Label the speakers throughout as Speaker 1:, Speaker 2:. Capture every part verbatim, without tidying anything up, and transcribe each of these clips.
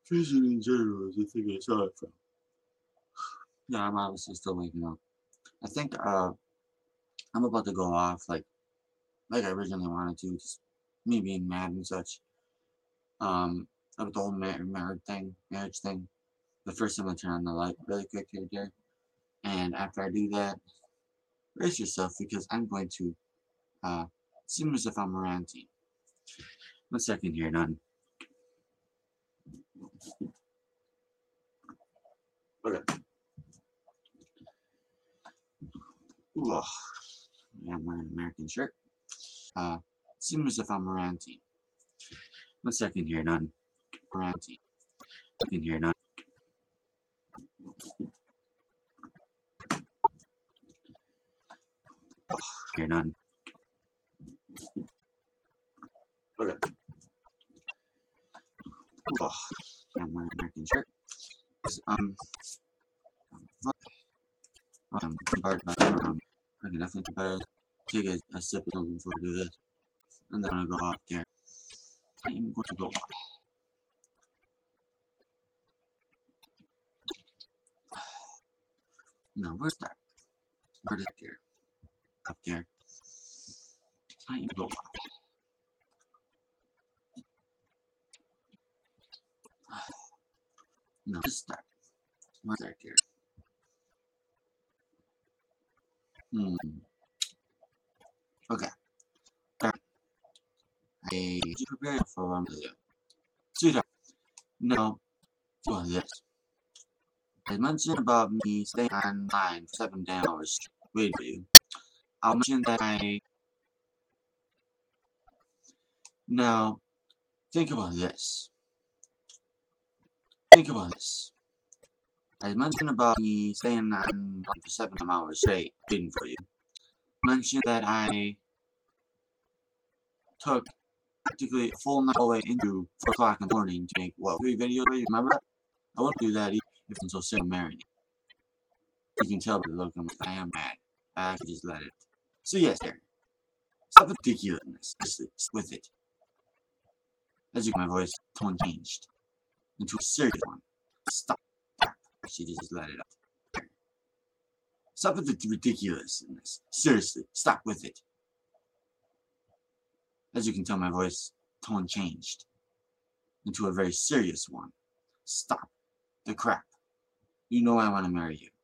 Speaker 1: Fishing in general is the thing I saw it from. Yeah, I'm obviously still waking up. I think uh, I'm about to go off like like I originally wanted to, just me being mad and such. Um, about the whole mar- marriage thing, marriage thing. But first, I'm gonna turn on the light really quick here, dear. And after I do that, brace yourself because I'm going to uh, seem as if I'm ranting. One second here, done. Okay. Ooh, oh, yeah, I'm wearing an American shirt. Uh, seem as if I'm ranting. One second here, done. Ranting. Second here, done. Oh, here, done. Okay. Ooh, oh, yeah, I'm wearing an American shirt. Um, um, hard, but um, I can definitely better take a, a sip of something before I do this. And then I'm gonna go off there. I'm going to go off. No, where's that? Where's it there? Up there. I am go off. No, just that. Where's that there? Hmm. Okay. I you prepared for one video. Sweetheart, no, for this. I mentioned about me staying online for seven damn hours waiting for you. I'll mention that I now think about this. Think about this. I mentioned about me staying online for seven hours straight waiting for you. I mentioned that I took practically a full night all the way into four o'clock in the morning to make what three videos. Remember that? I wouldn't do that even if I'm so sick of marrying you. You can tell by the look on my face I am mad. I could just let it. So yes, there. Stop ridiculousness. Just with it. As you can, my voice tone changed into a serious one. Stop. She just let it out. Stop with the ridiculousness. Seriously, stop with it. As you can tell, my voice tone changed into a very serious one. Stop the crap. You know I want to marry you.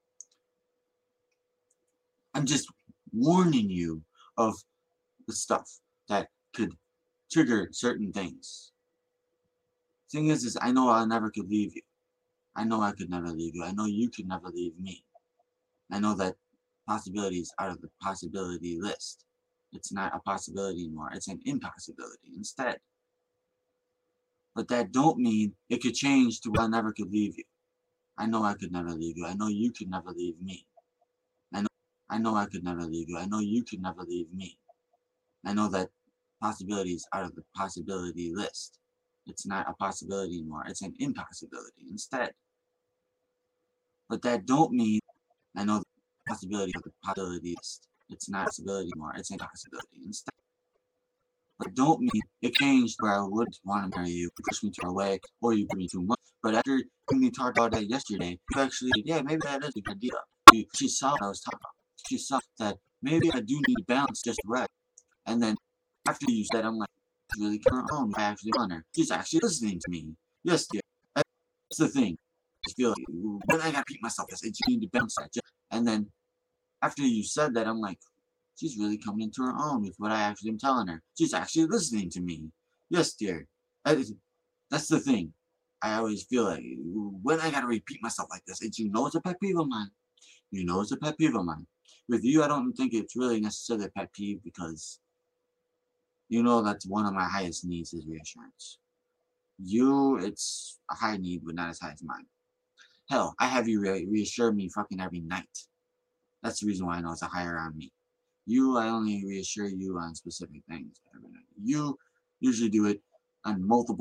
Speaker 1: I'm just warning you of the stuff that could trigger certain things. Thing is, is I know I never could leave you. I know I could never leave you. I know you could never leave me. I know that possibilities out of the possibility list. It's not a possibility anymore. It's an impossibility instead. But that don't mean it could change to I never could leave you. I know I could never leave you. I know you could never leave me. I know I know I could never leave you. I know you could never leave me. I know that possibilities out of the possibility list. It's not a possibility anymore. It's an impossibility instead. But that don't mean I know the possibility of the possibility list. It's not a possibility anymore. It's an impossibility instead. But don't mean it changed where I would want to marry you, push me to our way, or you give me too much. But after we talked about that yesterday, you actually, yeah, maybe that is a good idea. She saw what I was talking about. She saw that maybe I do need to balance just right. And then after you said, I'm like, she's really coming home. I actually want her. She's actually listening to me. Yes, dear. That's the thing. I feel like, when I gotta repeat myself, I said, you need to bounce that. And then after you said that, I'm like, she's really coming into her own with what I actually am telling her. She's actually listening to me. Yes, dear. That's the thing. I always feel like, when I gotta repeat myself like this, it's, you know it's a pet peeve of mine. You know it's a pet peeve of mine. With you, I don't think it's really necessarily a pet peeve because you know that's one of my highest needs is reassurance. You, it's a high need, but not as high as mine. Hell, I have you re reassure me fucking every night. That's the reason why I know it's a higher on me. You, I only reassure you on specific things every night. You usually do it on multiple